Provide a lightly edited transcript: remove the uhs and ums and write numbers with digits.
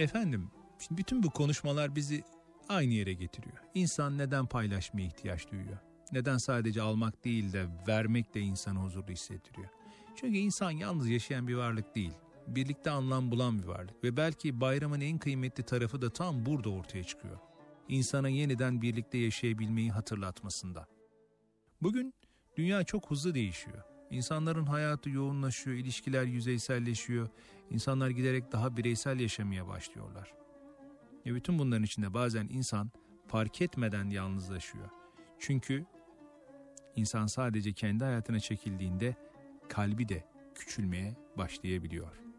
Efendim, şimdi bütün bu konuşmalar bizi aynı yere getiriyor. İnsan neden paylaşmaya ihtiyaç duyuyor? Neden sadece almak değil de vermek de insanı huzurlu hissettiriyor? Çünkü insan yalnız yaşayan bir varlık değil. Birlikte anlam bulan bir varlık. Ve belki bayramın en kıymetli tarafı da tam burada ortaya çıkıyor. İnsana yeniden birlikte yaşayabilmeyi hatırlatmasında. Bugün dünya çok hızlı değişiyor. İnsanların hayatı yoğunlaşıyor, ilişkiler yüzeyselleşiyor. İnsanlar giderek daha bireysel yaşamaya başlıyorlar. Bütün bunların içinde bazen insan fark etmeden yalnızlaşıyor. Çünkü insan sadece kendi hayatına çekildiğinde kalbi de küçülmeye başlayabiliyor.